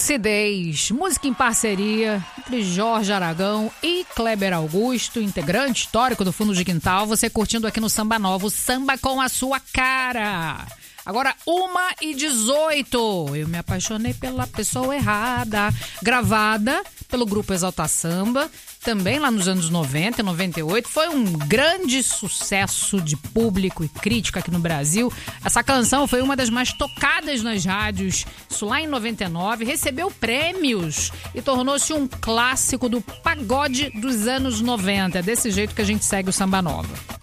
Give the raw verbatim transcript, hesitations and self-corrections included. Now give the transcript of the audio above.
Lucidez, música em parceria entre Jorge Aragão e Kleber Augusto, integrante histórico do Fundo de Quintal. Você curtindo aqui no Samba Novo, samba com a sua cara. Agora, uma e dezoito. Eu me apaixonei pela pessoa errada. Gravada pelo grupo Exalta Samba, também lá nos anos noventa e noventa e oito. Foi um grande sucesso de público e crítica aqui no Brasil. Essa canção foi uma das mais tocadas nas rádios. Isso lá em noventa e nove. Recebeu prêmios e tornou-se um clássico do pagode dos anos noventa. É desse jeito que a gente segue o Samba Nova.